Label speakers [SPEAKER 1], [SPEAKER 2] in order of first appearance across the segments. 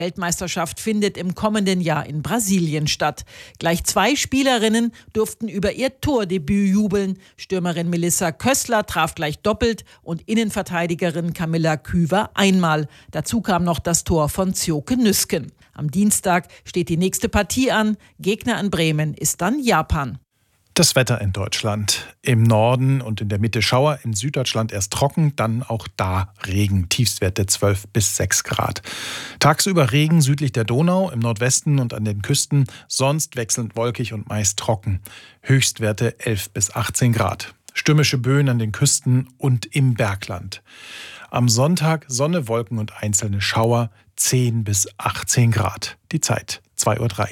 [SPEAKER 1] Weltmeisterschaft findet im kommenden Jahr in Brasilien statt. Gleich 2 Spielerinnen durften über ihr Tordebüt jubeln. Stürmerin Melissa Kössler traf gleich doppelt und Innenverteidigerin Camilla Küver einmal. Dazu kam noch das Tor von Zjoke Nüsken. Am Dienstag steht die nächste Partie an. Gegner in Bremen ist dann Japan.
[SPEAKER 2] Das Wetter in Deutschland. Im Norden und in der Mitte Schauer, in Süddeutschland erst trocken, dann auch da Regen. Tiefstwerte 12 bis 6 Grad. Tagsüber Regen südlich der Donau, im Nordwesten und an den Küsten, sonst wechselnd wolkig und meist trocken. Höchstwerte 11 bis 18 Grad. Stürmische Böen an den Küsten und im Bergland. Am Sonntag Sonne, Wolken und einzelne Schauer, 10 bis 18 Grad. Die Zeit 2:03 Uhr.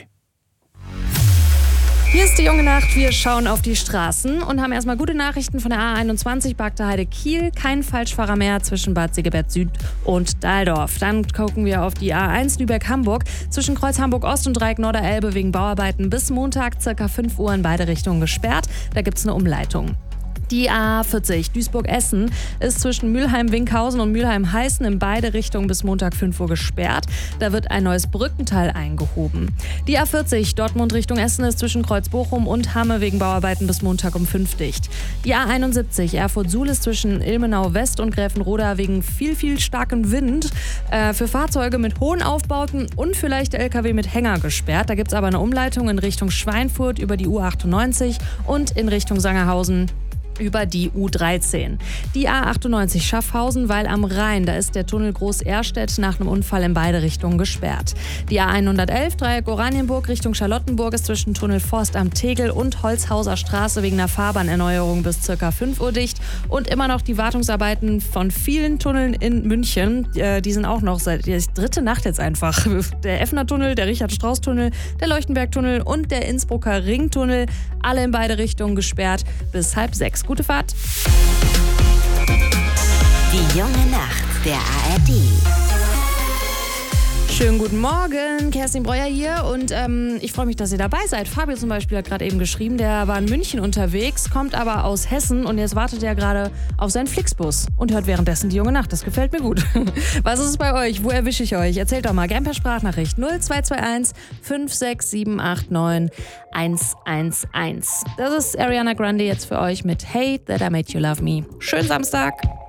[SPEAKER 3] Hier ist die junge Nacht. Wir schauen auf die Straßen und haben erstmal gute Nachrichten von der A21 Bagda Heide Kiel. Kein Falschfahrer mehr zwischen Bad Segeberg Süd und Dahldorf. Dann gucken wir auf die A1 Lübeck-Hamburg. Zwischen Kreuz Hamburg-Ost und Dreieck Norderelbe wegen Bauarbeiten bis Montag ca. 5 Uhr in beide Richtungen gesperrt. Da gibt es eine Umleitung. Die A40 Duisburg-Essen ist zwischen Mülheim-Winkhausen und Mülheim-Heißen in beide Richtungen bis Montag 5 Uhr gesperrt. Da wird ein neues Brückenteil eingehoben. Die A40 Dortmund Richtung Essen ist zwischen Kreuz-Bochum und Hamme wegen Bauarbeiten bis Montag um 5 dicht. Die A71 Erfurt-Suhl ist zwischen Ilmenau-West und Gräfenroda wegen viel starkem Wind für Fahrzeuge mit hohen Aufbauten und vielleicht LKW mit Hänger gesperrt. Da gibt es aber eine Umleitung in Richtung Schweinfurt über die U98 und in Richtung Sangerhausen über die U13. Die A98 Schaffhausen, weil am Rhein, da ist der Tunnel Groß-Ehrstedt nach einem Unfall in beide Richtungen gesperrt. Die A111 Dreieck Oranienburg Richtung Charlottenburg ist zwischen Tunnel Forst am Tegel und Holzhauser Straße wegen einer Fahrbahnerneuerung bis ca. 5 Uhr dicht. Und immer noch die Wartungsarbeiten von vielen Tunneln in München. Die sind auch noch seit die dritte Nacht jetzt einfach. Der Effner-Tunnel, der Richard-Strauss-Tunnel, der Leuchtenberg-Tunnel und der Innsbrucker Ringtunnel. Alle in beide Richtungen gesperrt bis 5:30. Gute Fahrt.
[SPEAKER 4] Die junge Nacht der ARD.
[SPEAKER 3] Schönen guten Morgen, Kerstin Breuer hier und ich freue mich, dass ihr dabei seid. Fabio zum Beispiel hat gerade eben geschrieben, der war in München unterwegs, kommt aber aus Hessen und jetzt wartet er gerade auf seinen Flixbus und hört währenddessen die junge Nacht. Das gefällt mir gut. Was ist es bei euch? Wo erwische ich euch? Erzählt doch mal, gern per Sprachnachricht 0221 56789 111. Das ist Ariana Grande jetzt für euch mit Hey That I Made You Love Me. Schönen Samstag.